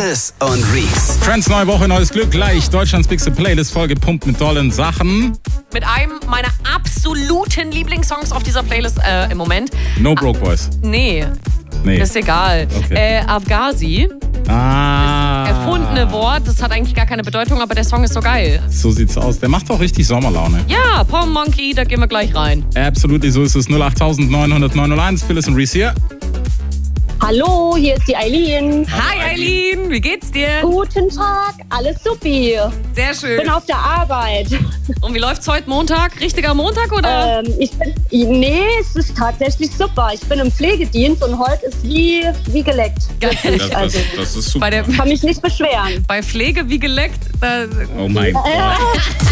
Phyllis und Reese. Friends, neue Woche, neues Glück. Gleich Deutschlands bigste Playlist, vollgepumpt mit tollen Sachen. Mit einem meiner absoluten Lieblingssongs auf dieser Playlist im Moment. No Broke Boys. Nee. Ist egal. Okay. Afghazi. Das erfundene Wort, das hat eigentlich gar keine Bedeutung, aber der Song ist so geil. So sieht's aus. Der macht auch richtig Sommerlaune. Ja, Pom Monkey, da gehen wir gleich rein. Absolut, so ist es. 08900 Phyllis und Reese hier. Hallo, hier ist die Eileen. Hi Eileen, wie geht's dir? Guten Tag, alles supi. Sehr schön. Bin auf der Arbeit. Und wie läuft's heute Montag? Richtiger Montag oder? Es ist tatsächlich super. Ich bin im Pflegedienst und heute ist wie geleckt. Geil. Das ist super. Kann mich nicht beschweren. Bei Pflege wie geleckt. Oh mein Gott.